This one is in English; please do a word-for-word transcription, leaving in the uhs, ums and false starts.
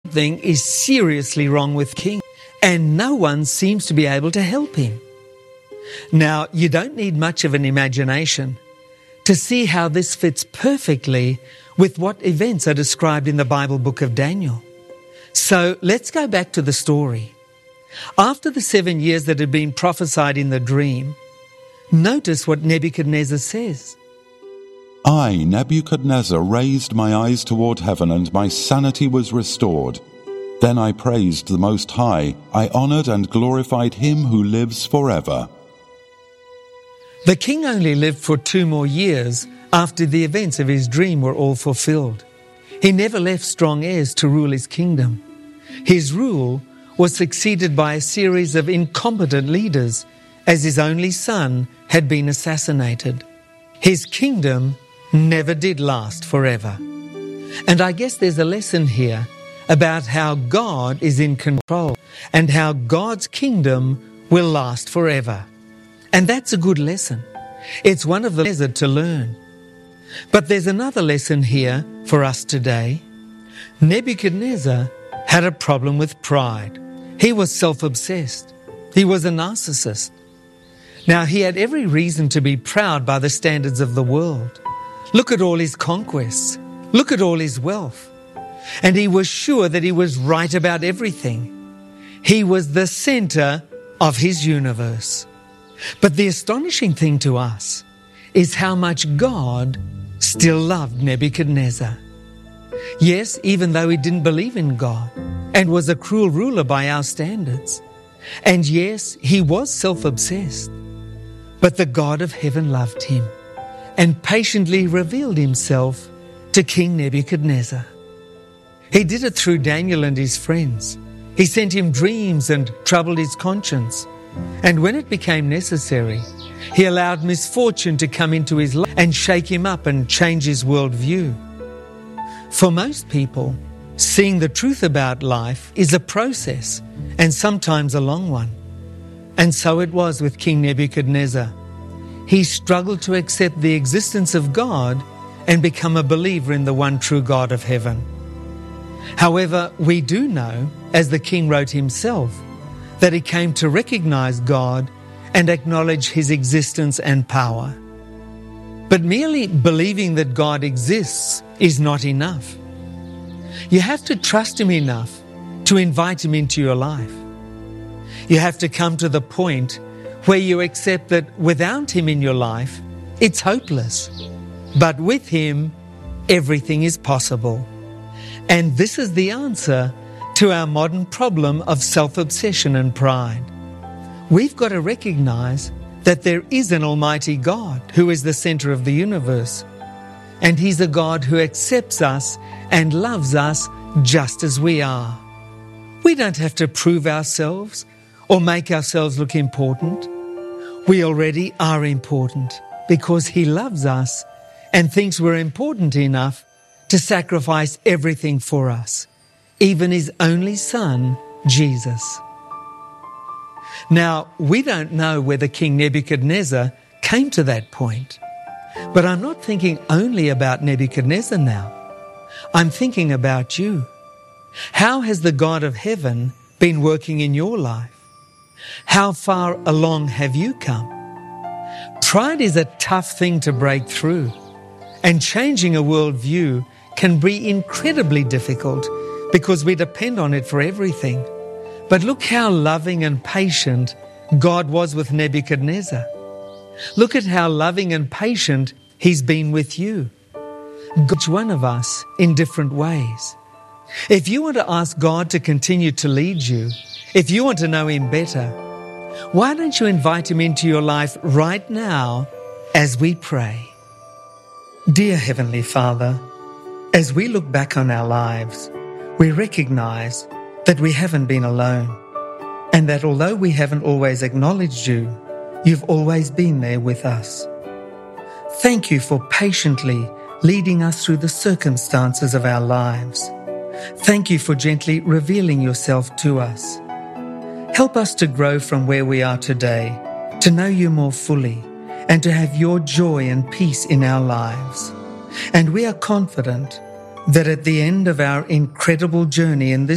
Something is seriously wrong with King, and no one seems to be able to help him. Now, you don't need much of an imagination to see how this fits perfectly with what events are described in the Bible book of Daniel. So let's go back to the story. After the seven years that had been prophesied in the dream, notice what Nebuchadnezzar says. I, Nebuchadnezzar, raised my eyes toward heaven, and my sanity was restored. Then I praised the Most High. I honored and glorified him who lives forever. The king only lived for two more years after the events of his dream were all fulfilled. He never left strong heirs to rule his kingdom. His rule was succeeded by a series of incompetent leaders, as his only son had been assassinated. His kingdom never did last forever. And I guess there's a lesson here about how God is in control and how God's kingdom will last forever. And that's a good lesson. It's one of the lessons to learn. But there's another lesson here for us today. Nebuchadnezzar had a problem with pride. He was self-obsessed. He was a narcissist. Now, he had every reason to be proud by the standards of the world. Look at all his conquests. Look at all his wealth. And he was sure that he was right about everything. He was the center of his universe. But the astonishing thing to us is how much God still loved Nebuchadnezzar. Yes, even though he didn't believe in God and was a cruel ruler by our standards. And yes, he was self-obsessed. But the God of heaven loved him and patiently revealed himself to King Nebuchadnezzar. He did it through Daniel and his friends. He sent him dreams and troubled his conscience. And when it became necessary, he allowed misfortune to come into his life and shake him up and change his worldview. For most people, seeing the truth about life is a process, and sometimes a long one. And so it was with King Nebuchadnezzar. He struggled to accept the existence of God and become a believer in the one true God of heaven. However, we do know, as the king wrote himself, that he came to recognize God and acknowledge his existence and power. But merely believing that God exists is not enough. You have to trust him enough to invite him into your life. You have to come to the point where you accept that without him in your life, it's hopeless. But with him, everything is possible. And this is the answer to our modern problem of self-obsession and pride. We've got to recognize that there is an Almighty God who is the center of the universe. And he's a God who accepts us and loves us just as we are. We don't have to prove ourselves or make ourselves look important. We already are important because he loves us and thinks we're important enough to sacrifice everything for us, even his only son, Jesus. Now, we don't know whether King Nebuchadnezzar came to that point, but I'm not thinking only about Nebuchadnezzar now. I'm thinking about you. How has the God of heaven been working in your life? How far along have you come? Pride is a tough thing to break through, and changing a worldview can be incredibly difficult because we depend on it for everything. But look how loving and patient God was with Nebuchadnezzar. Look at how loving and patient he's been with you. Each one of us in different ways. If you want to ask God to continue to lead you, if you want to know him better, why don't you invite him into your life right now as we pray? Dear Heavenly Father, as we look back on our lives, we recognize that we haven't been alone, and that although we haven't always acknowledged you, you've always been there with us. Thank you for patiently leading us through the circumstances of our lives. Thank you for gently revealing yourself to us. Help us to grow from where we are today, to know you more fully, and to have your joy and peace in our lives. And we are confident that at the end of our incredible journey in this